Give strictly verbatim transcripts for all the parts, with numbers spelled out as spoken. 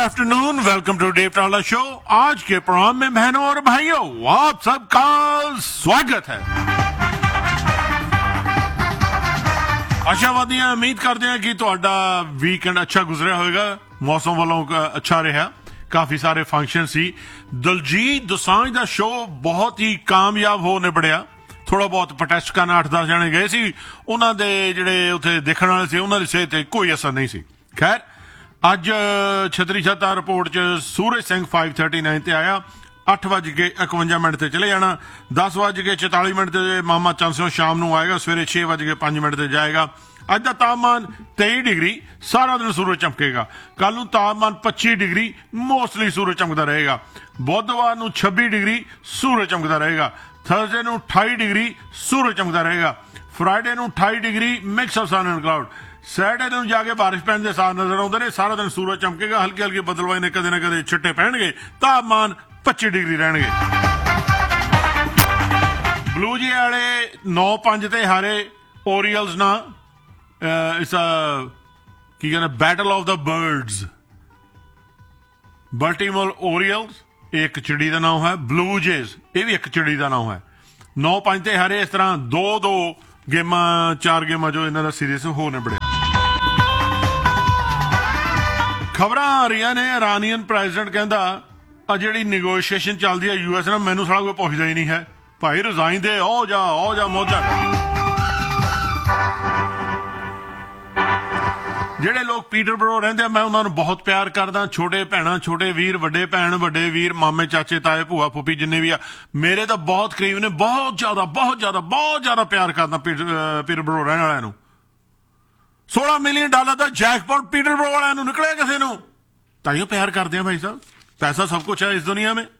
Afternoon, welcome to Dave टावला show. आज के programme में बहनों और भाइयों आप सबका स्वागत है। आशावादी उम्मीद करते हैं कि ਤੁਹਾਡਾ ਵੀਕਐਂਡ अच्छा गुजरिया होगा, मौसम वालों का अच्छा रहा, काफी सारे फंक्शन सी। दलजीत दोसांझ ਦਾ शो बहुत ही कामयाब हो निबड़िया। थोड़ा बहुत प्रोटेस्ट करना अठ दस जने गए सी, उन्हां दे ਜਿਹੜੇ ਉੱਥੇ ਦੇਖਣ ਵਾਲੇ ਸੀ ਉਹਨਾਂ ਦੀ ਸਿਹਤ ਤੇ ਕੋਈ ਅਸਰ ਨਹੀਂ ਸੀ। खैर ਅੱਜ ਛਤਰੀ ਛੱਤਾ ਰਿਪੋਰਟ 'ਚ ਸੂਰਜ ਸਿੰਘ फाइव थर्टी नाइन ਤੇ ਆਇਆ, ਅੱਠ ਵੱਜ ਕੇ ਇਕਵੰਜਾ ਮਿੰਟ ਤੇ ਚਲੇ ਜਾਣਾ, ਦਸ ਵੱਜ ਕੇ ਚੁਤਾਲੀ ਮਿੰਟ ਤੇ ਮਾਮਾ ਚੰਦ ਸਿੰਘ ਸ਼ਾਮ ਨੂੰ ਆਏਗਾ, ਸਵੇਰੇ ਛੇ ਵੱਜ ਕੇ ਪੰਜ ਮਿੰਟ ਤੇ ਜਾਏਗਾ। ਅੱਜ ਦਾ ਤਾਪਮਾਨ तेईस डिग्री, सारा दिन सूरज चमकेगा। कल ਨੂੰ ਤਾਪਮਾਨ पच्चीस डिग्री, मोस्टली सूरज चमकदा रहेगा। बुधवार ਨੂੰ छब्बीस डिग्री सूरज चमकदा रहेगा। थर्सडे ਨੂੰ अठाई डिग्री सूरज चमकदा रहेगा। फ्राइडे ਨੂੰ अठाई degree mix of sun and cloud. Saturday ਨੂੰ ਜਾ ਕੇ ਬਾਰਿਸ਼ ਪੈਣ ਦੇ ਸਾਰ ਨਜ਼ਰ ਆਉਂਦੇ ਨੇ। ਸਾਰਾ ਦਿਨ ਸੂਰਜ ਚਮਕੇਗਾ, ਹਲਕੇ ਹਲਕੇ ਬਦਲਵਾਈ ਨੇ ਕਦੇ ਨਾ ਕਦੇ ਛਿੱਟੇ ਪੈਣਗੇ। ਤਾਪਮਾਨ पच्चीस डिग्री ਰਹਿਣਗੇ। ਬਲੂ ਜੀ ਵਾਲੇ नौ पांच ਤੇ ਹਾਰੇ ओरियल्स ਨਾਲ। इट्स अ ਕੀ ਕਹਿੰਦੇ battle of the birds. Baltimore ओरियल्स एक चिड़ी ਦਾ ਨਾਮ ਹੈ, ਬਲੂ ਜੇਜ਼ ਇਹ ਵੀ ਇੱਕ ਚਿੜੀ ਦਾ ਨਾਮ ਹੈ। नौ पांच ਤੇ ਹਾਰੇ। ਇਸ ਤਰ੍ਹਾਂ ਦੋ ਦੋ ਗੇਮਾਂ ਚਾਰ ਗੇਮਾਂ ਜੋ ਇਹਨਾਂ ਦਾ ਸੀਰੀਜ਼ ਹੋ ਨਿਬੜਿਆ। ਖਬਰਾਂ ਆ ਰਹੀਆਂ ਨੇ ਇਰਾਨੀਅਨ ਪ੍ਰੈਜ਼ੀਡੈਂਟ ਕਹਿੰਦਾ ਆ ਜਿਹੜੀ ਨੈਗੋਸ਼ੀਏਸ਼ਨ ਚੱਲਦੀ ਹੈ ਯੂ ਐਸ ਨਾਲ, ਮੈਨੂੰ ਸਾਲਾ ਕੋਈ ਪੁੱਛਦਾ ਹੀ ਨਹੀਂ ਹੈ। ਭਾਈ ਰਿਜ਼ਾਈਨ ਦੇ, ਹੋ ਜਾ ਹੋ ਜਾ ਮੋਜਾ। ਜਿਹੜੇ ਲੋਕ ਪੀਟਰਬਰੋ ਰਹਿੰਦੇ ਆ, ਮੈਂ ਉਹਨਾਂ ਨੂੰ ਬਹੁਤ ਪਿਆਰ ਕਰਦਾ। ਛੋਟੇ ਭੈਣਾਂ, ਛੋਟੇ ਵੀਰ, ਵੱਡੇ ਭੈਣ, ਵੱਡੇ ਵੀਰ, ਮਾਮੇ, ਚਾਚੇ, ਤਾਏ, ਭੂਆ, ਫੁੱਫੀ ਜਿੰਨੇ ਵੀ ਆ ਮੇਰੇ ਤਾਂ ਬਹੁਤ ਕਰੀਬ ਨੇ। ਬਹੁਤ ਜ਼ਿਆਦਾ ਬਹੁਤ ਜ਼ਿਆਦਾ ਬਹੁਤ ਜ਼ਿਆਦਾ ਪਿਆਰ ਕਰਦਾ ਪੀਟਰਬਰੋ ਰਹਿਣ ਵਾਲਿਆਂ ਨੂੰ। सोलह मिलियन डॉलर का जैकपॉट पीटरबरो वाਲਿਆਂ ਨੂੰ ਨਿਕਲਿਆ ਕਿਸੇ ਨੂੰ। ਤਾਈਓ ਪਿਆਰ ਕਰਦੇ ਆ ਭਾਈ ਸਾਹਿਬ, ਪੈਸਾ ਸਭ ਕੁਛ ਹੈ ਇਸ ਦੁਨੀਆ में।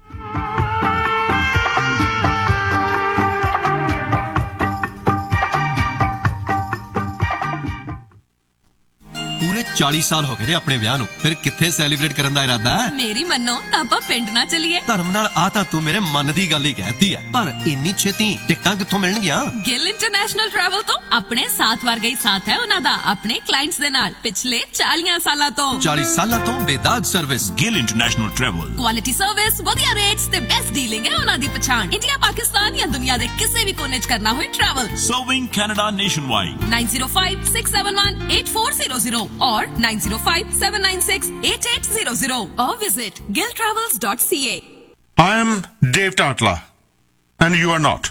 पूरे चालीस साल हो गए अपने ब्याह ਨੂੰ, ਫਿਰ ਕਿੱਥੇ ਸੈਲੀਬ੍ਰੇਟ ਕਰਨ ਦਾ ਇਰਾਦਾ ਹੈ? ਮੇਰੀ ਮੰਨੋ ਤਾਂ ਆਪਾਂ ਪਿੰਡ ਨਾ ਚੱਲੀਏ। ਧਰਮ ਨਾਲ ਆ ਤਾਂ ਤੂੰ ਮੇਰੇ ਮਨ ਦੀ ਗੱਲ ਹੀ ਕਹਿਤੀ ਹੈ, ਪਰ ਇੰਨੀ ਛੇਤੀ ਟਿਕਟਾਂ ਕਿੱਥੋਂ ਮਿਲਣਗੀਆਂ? ਗਿੱਲ ਇੰਟਰਨੈਸ਼ਨਲ ਟਰੈਵਲ ਤੋਂ। ਆਪਣੇ ਸਾਥ ਵਰਗਾ ਹੀ ਸਾਥ ਹੈ ਉਹਨਾਂ ਦਾ ਆਪਣੇ ਕਲਾਇੰਟਸ ਦੇ ਨਾਲ ਪਿਛਲੇ ਚਾਲੀस ਸਾਲਾਂ ਤੋਂ। चालीस ਸਾਲਾਂ ਤੋਂ ਬੇਦਾਗ service. Gill international travel, quality service, ਵਧੀਆ ਰੇਟਸ ਤੇ ਬੈਸਟ ਡੀਲਿੰਗ ਹੈ ਉਹਨਾਂ ਦੀ ਪਛਾਣ। ਇੰਡੀਆ, ਪਾਕਿਸਤਾਨ ਜਾਂ ਦੁਨੀਆ ਦੇ ਕਿਸੇ ਵੀ ਕੋਨੇ 'ਚ ਕਰਨਾ ਹੋਏ travel. Serving Canada nationwide. nine zero five six seven one eight four zero zero or nine zero five seven nine six eight eight zero zero or visit gill travels dot c a. I am Dave Tatla and you are not.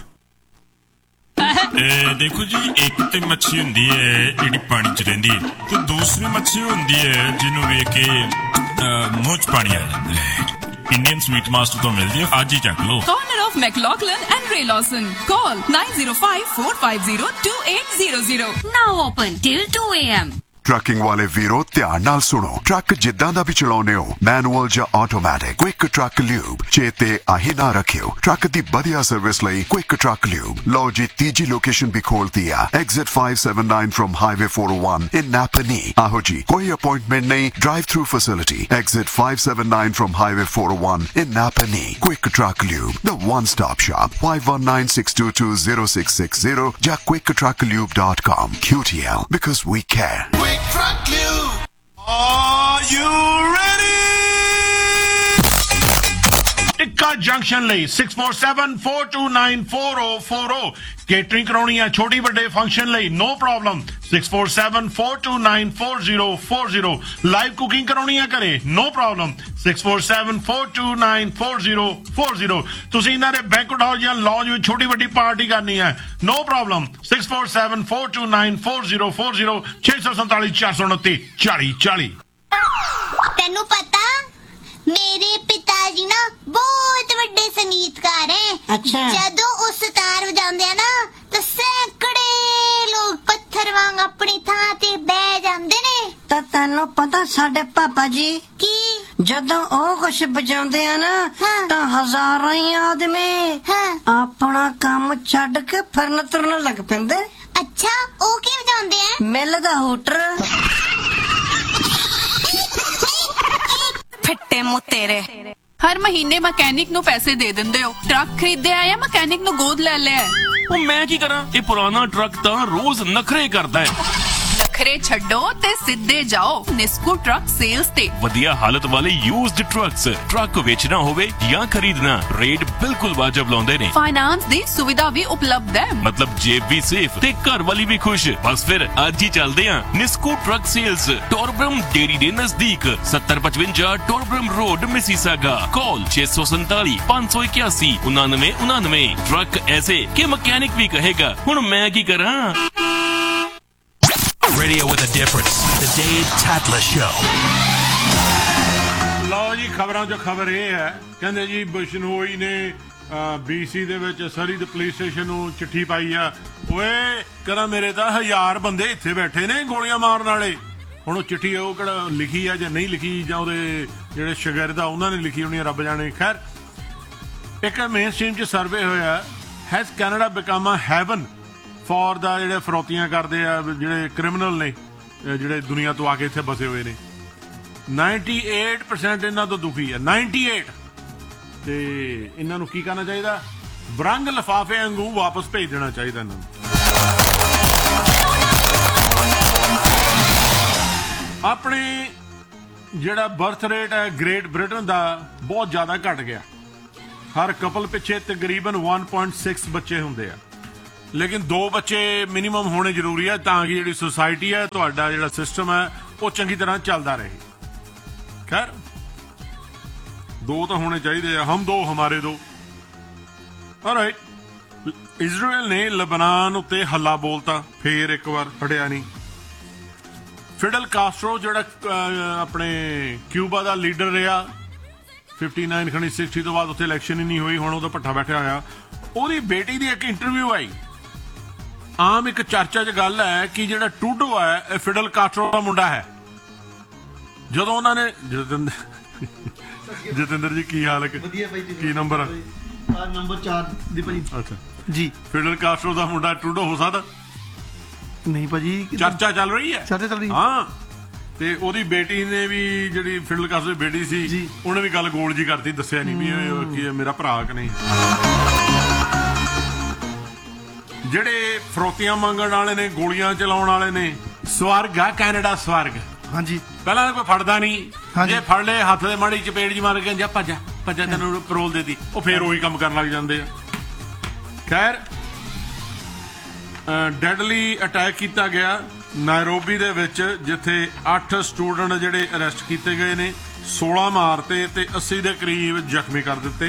ਦੇਖੋ ਜੀ, ਇੱਕ ਤੇ ਮੱਛੀ ਹੁੰਦੀ ਹੈ ਜਿਹੜੀ ਪਾਣੀ 'ਚ ਰਹਿੰਦੀ ਹੈ, ਤੇ ਦੂਸਰੀ ਮੱਛੀ ਹੁੰਦੀ ਹੈ ਜਿਹਨੂੰ ਵੇਖ ਕੇ ਮੂੰਹ 'ਚ ਪਾਣੀ ਆ ਜਾਂਦਾ ਹੈ। ਇੰਡੀਅਨ ਸਵੀਟ ਮਾਸਟਰ ਤੋਂ ਮਿਲਦੀ ਹੈ, ਅੱਜ ਹੀ ਚੱਕ ਲਓ। Corner of McLaughlin and Ray Lawson. Call nine zero five four five zero two eight zero zero. Now open till two a m trucking ਵਾਲੇ ਵੀਰੋ ਧਿਆਨ ਨਾਲ ਸੁਣੋ। ਟਰੱਕ ਜਿੱਦਾਂ ਦਾ ਵੀ ਚਲਾਉਂਦੇ ਹੋ, ਮੈਨੂਅਲ ਜਾਂ ਆਟੋਮੈਟਿਕ, ਕੁਇਕ ਟਰੱਕ ਲਿਊਬ ਚੇਤੇ ਆਹੀ ਨਾ ਰੱਖਿਓ। ਟਰੱਕ ਦੀ ਵਧੀਆ ਸਰਵਿਸ ਲਈ ਕੁਇਕ ਟਰੱਕ ਲਿਊਬ। ਲਓ ਜੀ, ਤੀਜੀ ਲੋਕੇਸ਼ਨ ਵੀ ਖੋਲਤੀ ਆ, exit five seven nine from highway four oh one in Napanee। ਆਹੋ ਜੀ, ਕੋਈ ਅਪਾਇੰਟਮੈਂਟ ਨਹੀਂ, drive through facility. Exit five seven nine from highway four oh one in Napanee। Quick truck lube, the one stop shop। five one nine six two two zero six six zero ਜਾਂ quick truck lube dot com। Q T L, because we care। Truck Lube. Are you ready? Tikka junction ਲਈ six four seven four two nine four zero four zero। Catering ਕਰਾਉਣੀ ਹੈ ਛੋਟੀ ਵੱਡੇ function ਲਈ, no problem. six four seven four two nine four zero four zero। Live cooking ਕਰਾਉਣੀ ਹੈ ਘਰੇ, no problem. six four seven four two nine four zero four zero। ਤੁਸੀਂ ਇਹਨਾਂ ਦੇ ਬੈਂਕੁਏਟ ਹਾਲ ਜਾਂ ਲੌਂਜ ਵਿੱਚ ਛੋਟੀ ਵੱਡੀ ਪਾਰਟੀ ਕਰਨੀ ਹੈ, no problem. six four seven four two nine four zero four zero ਛੇ ਸੌ ਸੰਤਾਲੀ ਚਾਰ ਸੌ ਉਨੱਤੀ ਚਾਲੀ ਚਾਲੀ। ਤੈਨੂੰ ਪਤਾ ਮੇਰੇ ਪਿਤਾ ਜੀ ਨਾ ਬਹੁਤ ਵੱਡੇ ਸੰਗੀਤਕਾਰ ਹੈ। ਅੱਛਾ। ਜਦੋਂ ਉਹ ਸਿਤਾਰ ਵਜਾਉਂਦੇ ਆ ਨਾ ਤਾਂ ਸੈਂਕੜੇ ਲੋਕ ਪੱਥਰ ਵਾਂਗ ਆਪਣੀ ਥਾਂ ਤੇ ਬਹਿ ਜਾਂਦੇ ਨੇ। ਤਾਂ ਤੈਨੂੰ ਪਤਾ ਸਾਡੇ ਪਾਪਾ ਜੀ ਕੀ ਜਦੋਂ ਉਹ ਕੁਛ ਵਜਾਉਂਦੇ ਆ ਨਾ ਤਾਂ ਹਜ਼ਾਰਾਂ ਹੀ ਆਦਮੀ ਆਪਣਾ ਕੰਮ ਛੱਡ ਕੇ ਫਿਰਨ ਤੁਰਨ ਲੱਗ ਪੈਂਦੇ। ਅੱਛਾ, ਉਹ ਕੀ ਵਜਾਉਂਦੇ ਆ? ਮਿਲ ਦਾ ਹੂਟਰ। ਫਿੱਟੇ ਮੂੰਹ ਤੇਰੇ। ਹਰ ਮਹੀਨੇ ਮਕੈਨਿਕ ਨੂੰ ਪੈਸੇ ਦੇ ਦਿੰਦੇ ਹੋ। ਟਰੱਕ ਖਰੀਦਿਆ ਜਾਂ ਮਕੈਨਿਕ ਨੂੰ ਗੋਦ ਲੈ ਲਿਆ? ਉਹ ਮੈਂ ਕੀ ਕਰਾਂ, ਇਹ ਪੁਰਾਣਾ ਟਰੱਕ ਤਾਂ ਰੋਜ਼ ਨਖਰੇ ਕਰਦਾ ਹੈ। ਨਖਰੇ ਛੱਡੋ ਤੇ ਸਿੱਧੇ ਜਾਓ ਨਿਸਕੂ ਟਰੱਕ ਸੇਲਸ ਤੇ। ਵਧੀਆ ਹਾਲਤ ਵਾਲੇ ਯੂਜ਼ਡ ਟਰੱਕਸ, ਟਰੱਕ ਵੇਚਣਾ ਹੋਵੇ ਜਾਂ ਖਰੀਦਣਾ, ਰੇਟ ਬਿਲਕੁਲ ਵਾਜਬ ਲਾਉਂਦੇ ਨੇ। ਫਾਈਨਾਂਸ ਦੀ ਸੁਵਿਧਾ ਵੀ ਉਪਲਬਧ ਹੈ, ਮਤਲਬ ਜੇਬ ਵੀ ਸੇਫ ਤੇ ਘਰ ਵਾਲੀ ਵੀ ਖੁਸ਼। ਬਸ ਫਿਰ ਅੱਜ ਹੀ ਚੱਲਦੇ ਆਂ ਨਿਸਕੂ ਟਰੱਕ ਸੇਲਸ, ਟੋਰਬਰਮ ਡੇਰੀ ਦੇ ਨਜ਼ਦੀਕ, ਸੱਤਰ ਪਚਵੰਜਾ ਟੋਰਬਰਮ ਰੋਡ, ਮਿਸੀਸਾਗਾ। ਕਾਲ ਛੇ ਸੌ ਸੰਤਾਲੀ ਪੰਜ ਸੌ ਇਕਿਆਸੀ ਉਨਾਨਵੇਂ ਉਨਾਨਵੇਂ। ਟਰੱਕ ਐਸੇ ਕਿ ਮਕੈਨਿਕ ਵੀ ਕਹੇਗਾ ਹੁਣ ਮੈਂ ਕੀ ਕਰਾਂ। Radio with a difference. The Dave Tatla Show. ਲਓ ਜੀ, ਖਬਰਾਂ 'ਚ ਖਬਰ ਇਹ ਹੈ, ਕਹਿੰਦੇ ਜੀ ਬਿਸ਼ਨੋਈ ਨੇ ਬੀਸੀ ਦੇ ਵਿੱਚ ਸਰੀ ਦੇ ਪੁਲਿਸ ਸਟੇਸ਼ਨ ਨੂੰ ਚਿੱਠੀ ਪਾਈ ਆ। ਓਏ ਕਹਿੰਦਾ ਮੇਰੇ ਤਾਂ ਹਜ਼ਾਰ ਬੰਦੇ ਇੱਥੇ ਬੈਠੇ ਨੇ ਗੋਲੀਆਂ ਮਾਰਨ ਵਾਲੇ। ਹੁਣ ਉਹ ਚਿੱਠੀ ਉਹ ਕਿਹੜਾ ਲਿਖੀ ਆ ਜਾਂ ਨਹੀਂ ਲਿਖੀ, ਜਾਂ ਉਹਦੇ ਜਿਹੜੇ ਸ਼ਾਗਿਰਦ ਆ ਉਹਨਾਂ ਨੇ ਲਿਖੀ ਹੋਣੀ, ਰੱਬ ਜਾਣੇ। ਖੈਰ, ਇੱਕ ਮੇਨ ਸਟ੍ਰੀਮ 'ਚ ਸਰਵੇ ਹੋਇਆ, has Canada become a Heaven for ਦਾ ਜਿਹੜੇ ਫਰੋਤੀਆਂ ਕਰਦੇ ਆ, ਜਿਹੜੇ ਕ੍ਰਿਮੀਨਲ ਨੇ, ਜਿਹੜੇ ਦੁਨੀਆ ਤੋਂ ਆ ਕੇ ਇੱਥੇ ਬਸੇ ਹੋਏ ਨੇ। ਅਠਾਨਵੇਂ ਪਰਸੈਂਟ ਇਹਨਾਂ ਤੋਂ ਦੁਖੀ ਹੈ, ਅਠਾਨਵੇਂ। ਤੇ ਇਹਨਾਂ ਨੂੰ ਕੀ ਕਰਨਾ ਚਾਹੀਦਾ? ਬਰੰਗ ਲਿਫਾਫੇ ਵਾਂਗੂ ਵਾਪਸ ਭੇਜ ਦੇਣਾ ਚਾਹੀਦਾ ਇਹਨਾਂ ਨੂੰ। ਆਪਣੇ ਜਿਹੜਾ ਬਰਥ ਰੇਟ ਹੈ ਗ੍ਰੇਟ ਬ੍ਰਿਟਨ ਦਾ ਬਹੁਤ ਜ਼ਿਆਦਾ ਘਟ ਗਿਆ। ਹਰ ਕਪਲ ਪਿੱਛੇ ਤਕਰੀਬਨ ਇੱਕ ਪੁਆਇੰਟ ਛੇ ਬੱਚੇ ਹੁੰਦੇ ਆ, ਲੇਕਿਨ ਦੋ ਬੱਚੇ ਮਿਨੀਮਮ ਹੋਣੇ ਜ਼ਰੂਰੀ ਹੈ ਤਾਂ ਕਿ ਜਿਹੜੀ ਸੋਸਾਇਟੀ ਹੈ, ਤੁਹਾਡਾ ਜਿਹੜਾ ਸਿਸਟਮ ਹੈ, ਉਹ ਚੰਗੀ ਤਰ੍ਹਾਂ ਚੱਲਦਾ ਰਹੇ। ਖੈਰ, ਦੋ ਤਾਂ ਹੋਣੇ ਚਾਹੀਦੇ ਆ, ਹਮ ਦੋ ਹਮਾਰੇ ਦੋ। ਆਲਰਾਈਟ, ਇਜ਼ਰਾਈਲ ਨੇ ਲਬਨਾਨ ਉੱਤੇ ਹੱਲਾ ਬੋਲਤਾ, ਫੇਰ ਇੱਕ ਵਾਰ ਫੜਿਆ ਨਹੀਂ। ਫਿਡਲ ਕਾਸਟਰੋ ਜਿਹੜਾ ਆਪਣੇ ਕਿਊਬਾ ਦਾ ਲੀਡਰ ਰਿਹਾ, ਉਨਸੱਠ ਖਣੀ ਸਾਠ ਤੋਂ ਬਾਅਦ ਉੱਥੇ ਇਲੈਕਸ਼ਨ ਹੀ ਨਹੀਂ ਹੋਈ, ਹੁਣ ਉਹਦਾ ਭੱਠਾ ਬੈਠਿਆ ਹੋਇਆ। ਉਹਦੀ ਬੇਟੀ ਦੀ ਇੱਕ ਇੰਟਰਵਿਊ ਆਈ। ਆਮ ਇੱਕ ਚਰਚਾ 'ਚ ਗੱਲ ਹੈ ਕਿ ਜਿਹੜਾ ਟੂਡੋ ਹੈ ਇਹ ਫਿਡਲ ਕਾਸਟਰੋ ਦਾ ਮੁੰਡਾ ਹੈ। ਜਦੋਂ ਉਹਨਾਂ ਨੇ ਜਤਿੰਦਰ ਜਤਿੰਦਰ ਜੀ ਕੀ ਹਾਲ ਹੈ? ਕੀ ਨੰਬਰ? ਨੰਬਰ ਚਾਰ ਦੀ ਭਾਜੀ। ਅੱਛਾ ਜੀ, ਫਿਡਲ ਕਾਸਟਰੋ ਦਾ ਮੁੰਡਾ ਟੂਡੋ ਹੋ ਸਕਦਾ? ਨਹੀਂ ਭਾਜੀ, ਚਰਚਾ ਚੱਲ ਰਹੀ ਹੈ। ਚਰਚਾ ਚੱਲ ਰਹੀ ਹਾਂ। ਤੇ ਉਹਦੀ ਬੇਟੀ ਨੇ ਵੀ, ਜਿਹੜੀ ਫਿਡਲ ਕਾਸਟਰੋ ਦੀ ਬੇਟੀ ਸੀ, ਉਹਨੇ ਵੀ ਗੱਲ ਗੋਲ ਜੀ ਕਰਤੀ, ਦੱਸਿਆ ਨਹੀਂ ਵੀ ਇਹ ਮੇਰਾ ਭਰਾ ਕਿ ਨਹੀਂ। ਜਿਹੜੇ ਫਰੋਤੀਆਂ ਮੰਗਣ ਵਾਲੇ ਨੇ, ਗੋਲੀਆਂ ਚਲਾਉਣ ਵਾਲੇ ਨੇ, ਸਵਰਗ ਆ ਕੈਨੇਡਾ, ਸਵਰਗ। ਹਾਂਜੀ, ਪਹਿਲਾਂ ਕੋਈ ਫੜਦਾ ਨਹੀਂ, ਜੇ ਫੜ ਲਏ ਹੱਥ ਦੇ ਮਾੜੀ ਚਪੇੜ ਜੀ ਮਾਰ ਕੇ ਜਾ ਭੱਜਾ ਭੱਜਾ, ਤੈਨੂੰ ਪਰੋਲ ਦੇ ਦੀ, ਉਹ ਫੇਰ ਉਹੀ ਕੰਮ ਕਰਨ ਲੱਗ ਜਾਂਦੇ ਆ। ਖੈਰ, ਡੈਡਲੀ ਅਟੈਕ ਕੀਤਾ ਗਿਆ ਨਾਇਰੋਬੀ ਦੇ ਵਿੱਚ, ਜਿੱਥੇ ਅੱਠ ਸਟੂਡੈਂਟ ਜਿਹੜੇ ਅਰੈਸਟ ਕੀਤੇ ਗਏ ਨੇ, ਸੋਲਾਂ ਮਾਰਤੇ ਤੇ ਅੱਸੀ ਦੇ ਕਰੀਬ ਜ਼ਖਮੀ ਕਰ ਦਿੱਤੇ।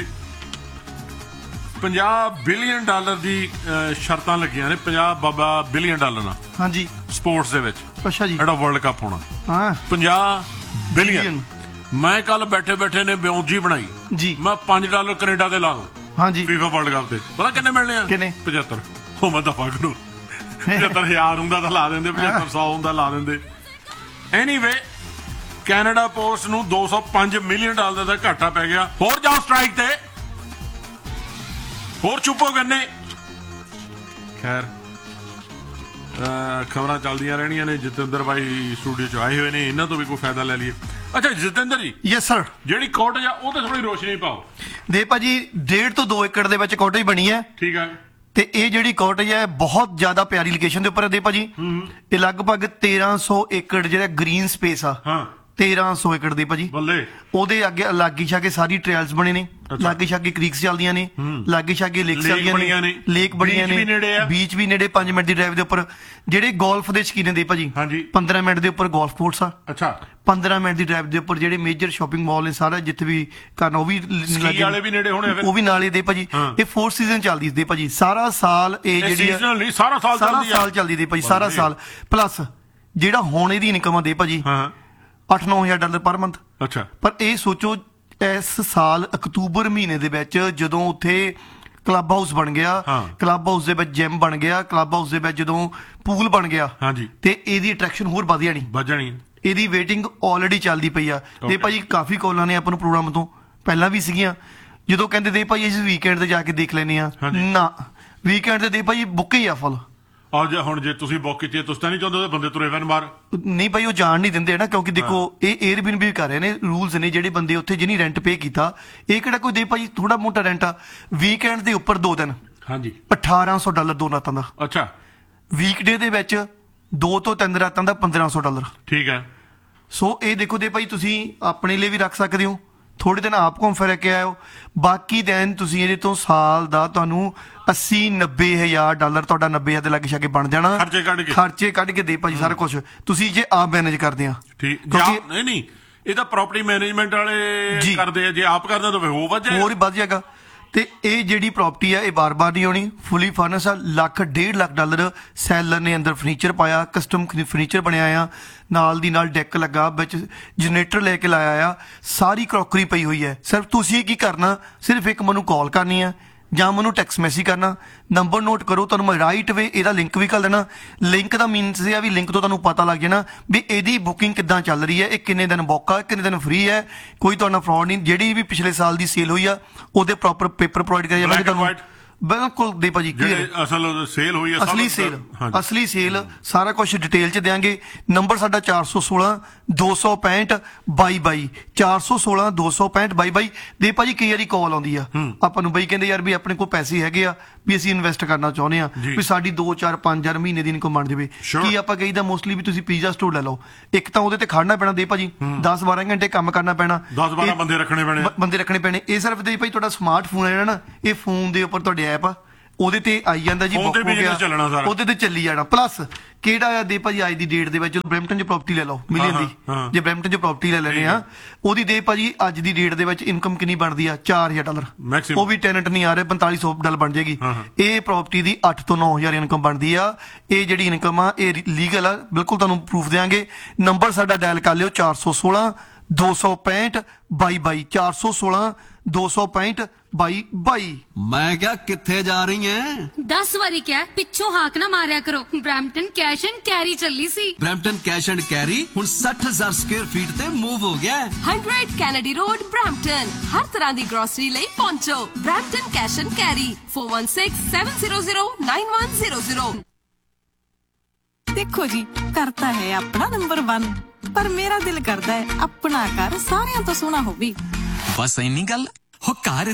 ਪੰਜਾਹ ਬਿਲੀਅਨ ਡਾਲਰ ਦੀ ਸ਼ਰਤਾਂ ਲੱਗੀਆਂ ਨੇ, ਪੰਜਾਹ ਬਿਲੀਅਨ ਡਾਲਰ ਨਾਲ। ਹਾਂਜੀ, ਸਪੋਰਟਸ ਦੇ ਵਿੱਚ। ਅੱਛਾ ਜੀ, ਜਿਹੜਾ ਵਰਲਡ ਕੱਪ ਹੋਣਾ। ਹਾਂ, ਪੰਜਾਹ ਬਿਲੀਅਨ। ਮੈਂ ਕੱਲ ਬੈਠੇ ਬੈਠੇ ਨੇ ਬਿਉਂਜੀ ਬਣਾਈ ਜੀ, ਮੈਂ ਪੰਜ ਡਾਲਰ ਕੈਨੇਡਾ ਦੇ ਲਾ ਦੂੰ। ਹਾਂਜੀ, ਫੀਫਾ ਵਰਲਡ ਕੱਪ ਤੇ ਪਤਾ ਕਿੰਨੇ ਮਿਲਣੇ ਆ? ਕਿੰਨੇ? ਪਝੱਤਰ। ਉਹ ਮੈਂ ਦਫਾ ਕਰੂੰ, ਪਝੱਤਰ ਹਜ਼ਾਰ ਹੁੰਦਾ ਤਾਂ ਲਾ ਦਿੰਦੇ, ਪਝੱਤਰ ਸੌ ਹੁੰਦਾ ਲਾ ਦਿੰਦੇ। ਐਨੀਵੇ, ਕੈਨੇਡਾ ਪੋਸਟ ਨੂੰ ਦੋ ਸੌ ਪੰਜ ਮਿਲੀਅਨ ਡਾਲਰ ਦਾ ਘਾਟਾ ਪੈ ਗਿਆ। ਹੋਰ ਜਾਓ ਸਟ੍ਰਾਈਕ ਤੇ, ਹੋਰ ਚੁੱਪੋ ਗੰਨੇ। ਖੈਰ, ਖਬਰਾਂ ਚੱਲਦੀਆਂ ਰਹਿਣੀਆਂ ਨੇ। ਜਤਿੰਦਰ ਬਾਈ ਸਟੂਡੀਓ 'ਚ ਆਏ ਹੋਏ ਨੇ, ਇਹਨਾਂ ਤੋਂ ਵੀ ਕੋਈ ਫਾਇਦਾ ਲੈ ਲਈਏ। ਅੱਛਾ ਜਤਿੰਦਰ ਜੀ। Yes sir. ਜਿਹੜੀ ਕਾਟੇਜ ਆ ਉਹ ਤੇ ਥੋੜੀ ਰੋਸ਼ਨੀ ਪਾਓ। ਦੇ ਭਾਜੀ, ਡੇਢ ਤੋਂ ਦੋ ਏਕੜ ਦੇ ਵਿੱਚ ਕਾਟੇਜ ਬਣੀ ਹੈ। ਠੀਕ ਹੈ। ਤੇ ਇਹ ਜਿਹੜੀ ਕਾਟੇਜ ਹੈ ਬਹੁਤ ਜ਼ਿਆਦਾ ਪਿਆਰੀ ਲੋਕੇਸ਼ਨ ਦੇ ਉੱਪਰ ਹੈ ਦੇ ਭਾਜੀ। ਇਹ ਲਗਭਗ ਤੇਰਾਂ ਸੌ ਏਕੜ ਜਿਹੜਾ ਗ੍ਰੀਨ ਸਪੇਸ ਆ। ਹਾਂ, ਤੇਰਾਂ ਸੌ ਏਕੜ ਦੇ ਭਾਜੀ। ਬੱਲੇ। ਉਹਦੇ ਅੱਗੇ ਲਾਗੀ ਛਾਗੇ ਸਾਰੀ ਟ੍ਰੇਲਸ ਬਣੇ ਨੇ, ਲਾਗੇ ਛਾਗੇ ਕ੍ਰੀਕਸ ਚੱਲਦੀਆਂ ਨੇ, ਲਾਗੇ ਛਾਗੇ ਲੇਕਸ ਚੱਲਦੀਆਂ ਨੇ, ਲੇਕ ਬਣੀਆਂ ਨੇ, ਬੀਚ ਵੀ ਨੇੜੇ, ਪੰਜ ਮਿੰਟ ਦੀ ਡਰਾਈਵ ਦੇ ਉੱਪਰ। ਜਿਹੜੇ ਗੋਲਫ ਦੇ ਸ਼ੌਕੀਨ ਦੇ ਭਾਜੀ, ਪੰਦਰਾਂ ਮਿੰਟ ਦੇ ਉੱਪਰ ਗੋਲਫ ਕੋਰਸ ਆ। ਅੱਛਾ। ਪੰਦਰਾਂ ਮਿੰਟ ਦੀ ਡਰਾਈਵ ਦੇ ਉੱਪਰ ਜਿਹੜੇ ਮੇਜਰ ਸ਼ਾਪਿੰਗ ਮਾਲ ਨੇ ਸਾਰਾ, ਜਿੱਥੇ ਵੀ ਕਰਨਾ, ਉਹ ਵੀ ਵਾਲੇ ਵੀ ਨੇੜੇ ਹੋਣੇ, ਉਹ ਵੀ ਨਾਲੇ ਦੇ ਭਾਜੀ। ਇਹ ਫੋਰ ਸੀਜ਼ਨ ਚੱਲਦੀ ਦੇ ਭਾਜੀ, ਸਾਰਾ ਸਾਲ। ਇਹ ਜਿਹੜੀ ਸਾਰਾ ਸਾਲ ਸਾਰਾ ਸਾਲ ਚੱਲਦੀ ਦੇ ਭਾਜੀ, ਸਾਰਾ ਸਾਲ। ਪਲੱਸ ਜਿਹੜਾ ਹੁਣ ਇਹਦੀ ਇਨਕਮ ਆ ਦੇ ਭਾਜੀ ਅੱਠ ਨੌ ਹਜ਼ਾਰ ਡਾਲਰ ਪਰ ਮੰਥ। ਅੱਛਾ। ਪਰ ਇਹ ਸੋਚੋ, ਇਸ ਸਾਲ ਅਕਤੂਬਰ ਮਹੀਨੇ ਦੇ ਵਿੱਚ ਜਦੋਂ ਉੱਥੇ ਕਲੱਬ ਹਾਊਸ ਬਣ ਗਿਆ, ਕਲੱਬ ਹਾਊਸ ਦੇ ਵਿੱਚ ਜਿਮ ਬਣ ਗਿਆ, ਕਲੱਬ ਹਾਊਸ ਦੇ ਵਿੱਚ ਜਦੋਂ ਪੂਲ ਬਣ ਗਿਆ, ਤੇ ਇਹਦੀ ਅਟਰੈਕਸ਼ਨ ਹੋਰ ਵਧ ਜਾਣੀ ਵਧ ਜਾਣੀ ਇਹਦੀ ਵੇਟਿੰਗ ਆਲਰੇਡੀ ਚੱਲਦੀ ਪਈ ਆ। ਤੇ ਭਾਜੀ ਕਾਫੀ ਕਾਲਾਂ ਨੇ ਆਪਾਂ ਨੂੰ ਪ੍ਰੋਗਰਾਮ ਤੋਂ ਪਹਿਲਾਂ ਵੀ ਸੀਗੀਆਂ, ਜਦੋਂ ਕਹਿੰਦੇ ਦੇ ਭਾਈ ਇਸ ਵੀਕਐਂਡ ਤੇ ਜਾ ਕੇ ਦੇਖ ਲੈਨੇ ਆ। ਨਾ, ਵੀਕਐਂਡ ਤੇ ਦੇ ਭਾਈ ਬੁੱਕ ਹੀ ਆ ਫੁੱਲ। ਅੱਜ ਹੁਣ ਜੇ ਤੁਸੀਂ ਬੁੱਕ ਕੀਤੀ, ਤੁਸੀਂ ਤਾਂ ਨਹੀਂ ਚਾਹੁੰਦੇ ਬੰਦੇ ਤੁਰੇ ਫਿਰਨ ਬਾਹਰ? ਨਹੀਂ ਭਾਈ, ਉਹ ਜਾਣ ਨਹੀਂ ਦਿੰਦੇ ਨਾ, ਕਿਉਂਕਿ ਦੇਖੋ ਇਹ 에ਅਰਬੀਐਨਬੀ ਕਰ ਰਹੇ ਨੇ, ਰੂਲਸ ਨੇ। ਜਿਹੜੇ ਬੰਦੇ ਉੱਥੇ ਜਿਹਨੀ ਰੈਂਟ ਪੇ ਕੀਤਾ, ਇਹ ਕਿਹੜਾ ਕੋਈ ਦੇ ਭਾਈ ਥੋੜਾ ਮੋਟਾ ਰੈਂਟ ਆ। ਵੀਕਐਂਡ ਦੇ ਉੱਪਰ ਦੋ ਦਿਨ, ਹਾਂਜੀ, ਅਠਾਰਾਂ ਸੌ ਡਾਲਰ ਦੋ ਰਾਤਾਂ ਦਾ। ਅੱਛਾ। ਵੀਕਡੇ ਦੇ ਵਿੱਚ ਦੋ ਤੋਂ ਤਿੰਨ ਰਾਤਾਂ ਦਾ ਪੰਦਰਾਂ ਸੌ ਡਾਲਰ। ਠੀਕ ਹੈ। ਸੋ ਇਹ ਦੇਖੋ ਦੇ ਭਾਈ ਤੁਸੀਂ ਆਪਣੇ ਲਈ ਵੀ ਰੱਖ ਸਕਦੇ ਹੋ, ਥੋੜੇ ਦਿਨ ਆਪ ਘੁੰਮ ਫਿਰ ਕੇ ਆਇਓ, ਬਾਕੀ ਦਿਨ ਤੁਸੀਂ ਇਹਦੇ ਤੋਂ ਸਾਲ ਦਾ ਤੁਹਾਨੂੰ ਅੱਸੀ ਨੱਬੇ ਹਜ਼ਾਰ ਡਾਲਰ ਤੁਹਾਡਾ ਨੱਬੇ ਹਜ਼ਾਰ ਦੇ ਲਾਗੇ ਛਾਗੇ ਬਣ ਜਾਣਾ, ਖਰਚੇ ਕੱਢ ਕੇ ਖਰਚੇ ਕੱਢ ਕੇ ਦੇ ਭਾਜੀ ਸਾਰਾ ਕੁਝ ਤੁਸੀਂ ਜੇ ਆਪ ਮੈਨੇਜ ਕਰਦੇ ਆ। ਠੀਕ ਨਹੀਂ ਨਹੀਂ ਇਹ ਤਾਂ ਪ੍ਰਾਪਰਟੀ ਮੈਨੇਜਮੈਂਟ ਵਾਲੇ ਕਰਦੇ ਆ, ਜੇ ਆਪ ਕਰਦੇ ਤਾਂ ਫਿਰ ਹੋਰ ਵੱਧ ਜਾਏਗਾ, ਹੋਰ ਹੀ ਵੱਧ ਜਾਏਗਾ। ਤੇ ਇਹ ਜਿਹੜੀ ਪ੍ਰਾਪਰਟੀ ਆ ਇਹ ਬਾਰ-ਬਾਰ ਨਹੀਂ ਆਉਣੀ, ਫੁੱਲੀ ਫਰਨਿਸ਼ ਆ, ਲੱਖ ਡੇਢ ਲੱਖ ਡਾਲਰ ਸੈਲਰ ਨੇ ਅੰਦਰ ਫਰਨੀਚਰ ਪਾਇਆ, ਕਸਟਮ ਫਰਨੀਚਰ ਬਣਿਆ ਆ, ਨਾਲ ਦੀ ਨਾਲ ਡੈਕ ਲੱਗਾ, ਵਿੱਚ ਜਨਰੇਟਰ ਲੈ ਕੇ ਲਾਇਆ ਆ, ਸਾਰੀ ਕਰੋਕਰੀ ਪਈ ਹੋਈ ਹੈ। ਸਿਰਫ ਤੁਸੀਂ ਕੀ ਕਰਨਾ, ਸਿਰਫ ਇੱਕ ਮੈਨੂੰ ਕਾਲ ਕਰਨੀ ਆ ਜਾਂ ਮੈਨੂੰ ਟੈਕਸਟ ਮੈਸੇਜ ਕਰਨਾ, ਨੰਬਰ ਨੋਟ ਕਰੋ, ਤੁਹਾਨੂੰ ਮੈਂ ਰਾਈਟ ਵੇ ਇਹਦਾ ਲਿੰਕ ਵੀ ਕਰ ਦੇਣਾ। ਲਿੰਕ ਦਾ ਮੀਨਸ ਇਹ ਆ ਵੀ ਲਿੰਕ ਤੋਂ ਤੁਹਾਨੂੰ ਪਤਾ ਲੱਗ ਜਾਣਾ ਵੀ ਇਹਦੀ ਬੁਕਿੰਗ ਕਿੱਦਾਂ ਚੱਲ ਰਹੀ ਹੈ, ਇਹ ਕਿੰਨੇ ਦਿਨ ਬੁੱਕ ਆ, ਕਿੰਨੇ ਦਿਨ ਫ੍ਰੀ ਹੈ, ਕੋਈ ਤੁਹਾਡਾ ਫਰਾਡ ਨਹੀਂ। ਜਿਹੜੀ ਵੀ ਪਿਛਲੇ ਸਾਲ ਦੀ ਸੇਲ ਹੋਈ ਆ ਉਹਦੇ ਪ੍ਰੋਪਰ ਪੇਪਰ ਪ੍ਰੋਵਾਈਡ ਕਰਿਆ ਜਾਵੇਗਾ ਤੁਹਾਨੂੰ। ਬਿਲਕੁਲ ਦੇ ਭਾਜੀ ਅਸਲ ਸੇਲ ਹੋਈ ਹੈ, ਅਸਲੀ ਸੇਲ, ਅਸਲੀ ਸੇਲ ਸਾਰਾ ਕੁਝ ਡਿਟੇਲ ਚ ਦਿਆਂਗੇ। ਨੰਬਰ ਸਾਡਾ ਚਾਰ ਸੌ ਸੋਲਾਂ ਦੋ ਸੌ ਪੈਂਹਠ ਬਾਈ ਬਾਈ, ਚਾਰ ਸੌ ਸੋਲਾਂ ਦੋ ਸੌ ਪੈਂਹਠ ਬਾਈ ਬਾਈ। ਦੇ ਭਾਜੀ ਕਈ ਵਾਰੀ ਕਾਲ ਆਉਂਦੀ ਆ ਆਪਾਂ ਨੂੰ, ਬਈ ਕਹਿੰਦੇ ਯਾਰ ਵੀ ਆਪਣੇ ਕੋਲ ਪੈਸੇ ਹੈਗੇ ਆ ਵੀ ਅਸੀਂ ਇਨਵੈਸਟ ਕਰਨਾ ਚਾਹੁੰਦੇ ਆ, ਵੀ ਸਾਡੀ ਦੋ ਚਾਰ ਪੰਜ ਹਜ਼ਾਰ ਮਹੀਨੇ ਦੀ ਇਨਕਮ ਬਣ ਜਾਵੇ। ਕੀ ਆਪਾਂ ਕਹੀਦਾ ਮੋਸਟਲੀ ਵੀ ਤੁਸੀਂ ਪੀਜ਼ਾ ਸਟੋਰ ਲੈ ਲਓ, ਇੱਕ ਤਾਂ ਉਹਦੇ ਤੇ ਖੜਨਾ ਪੈਣਾ ਦੇ ਭਾਜੀ, ਦਸ ਬਾਰਾਂ ਘੰਟੇ ਕੰਮ ਕਰਨਾ ਪੈਣਾ, ਦਸ ਬਾਰਾਂ ਬੰਦੇ ਰੱਖਣੇ ਪੈਣੇ ਬੰਦੇ ਰੱਖਣੇ ਪੈਣੇ ਇਹ ਸਿਰਫ ਦੇ ਭਾਈ ਤੁਹਾਡਾ ਸਮਾਰਟਫੋਨ ਹੈ ਨਾ, ਇਹ ਫੋਨ ਦੇ ਉੱਪਰ ਤੁਹਾਡੇ ਐਪ ਆ, ਉਹਦੇ ਤੇ ਆਈ ਜਾਂਦਾ ਜੀ, ਬੁੱਕ ਹੋ ਗਿਆ, ਉਹਦੇ ਤੇ ਚੱਲੀ ਜਾਣਾ। ਪਲੱਸ ਕਿਹੜਾ ਆ ਦੇ ਭਾਜੀ ਅੱਜ ਦੀ ਡੇਟ ਦੇ ਵਿੱਚ ਬਰੈਂਪਟਨ 'ਚ ਪ੍ਰਾਪਰਟੀ ਲੈ ਲਓ ਮਿਲੀਅਨ ਦੀ, ਜੇ ਬਰੈਂਪਟਨ 'ਚ ਪ੍ਰਾਪਰਟੀ ਲੈ ਲੈਣੇ ਆ ਉਹਦੀ ਦੇ ਭਾਜੀ ਅੱਜ ਦੀ ਡੇਟ ਦੇ ਵਿੱਚ ਇਨਕਮ ਕਿੰਨੀ ਬਣਦੀ ਆ, ਚਾਰ ਹਜ਼ਾਰ ਡਾਲਰ, ਉਹ ਵੀ ਟੈਨੈਂਟ ਨਹੀਂ ਆ ਰਹੇ, ਪੰਤਾਲੀ ਸੌ ਡਾਲਰ ਬਣ ਜਾਏਗੀ। ਇਹ ਪ੍ਰਾਪਰਟੀ ਦੀ ਅੱਠ ਤੋਂ ਨੌ ਹਜ਼ਾਰ ਇਨਕਮ ਬਣਦੀ ਆ। ਇਹ ਜਿਹੜੀ ਇਨਕਮ ਆ ਇਹ ਲੀਗਲ ਆ, ਬਿਲਕੁਲ ਤੁਹਾਨੂੰ ਪ੍ਰੂਫ ਦਿਆਂਗੇ। ਨੰਬਰ ਸਾਡਾ ਡਾਇਲ ਕਰ ਲਿਓ ਚਾਰ ਸੌ ਸੋਲਾਂ ਦੋ ਸੌ ਪੈਂਹਠ ਬਾਈ ਬਾਈ, ਚਾਰ ਸੌ ਸੋਲਾਂ ਦੋ ਸੌ ਪੈਂਹਠ ਬਾਈ ਬਾਈ। ਮੈਂ ਕਿਹਾ ਕਿੱਥੇ ਜਾ ਰਹੀ ਐ? ਦਸ ਵਾਰੀ ਕਿਹਾ ਪਿੱਛੋਂ ਹਾਕ ਨਾ ਮਾਰਿਆ ਕਰੋ, ਬ੍ਰੈਂਪਟਨ ਕੈਸ਼ ਐਂਡ ਕੈਰੀ ਚੱਲੀ ਸੀ। ਬ੍ਰੈਂਪਟਨ ਕੈਸ਼ ਐਂਡ ਕੈਰੀ ਹੁਣ ਸੱਠ ਹਜ਼ਾਰ ਸਕੁਅਰ ਫੀਟ ਤੇ ਮੂਵ ਹੋ ਗਿਆ। ਹੰਡਰਡ ਕੈਨੇਡੀ ਰੋਡ ਬ੍ਰੈਂਪਟਨ, ਹਰ ਤਰ੍ਹਾਂ ਦੀ ਗਰੋਸਰੀ ਲਈ ਪਹੁੰਚੋ। Brampton cash and carry four one six seven zero zero nine one zero zero। ਦੇਖੋ ਜੀ, ਕਰਤਾ ਹੈ ਆਪਣਾ ਨੰਬਰ वन, ਪਰ ਮੇਰਾ ਦਿਲ ਕਰਦਾ ਹੈ ਆਪਣਾ ਘਰ ਸਾਰਿਆਂ ਤੋਂ ਸੋਹਣਾ ਹੋਵੇ। ਬਸ ਇੰਨੀ ਗੱਲ ਹੋ, ਘਰ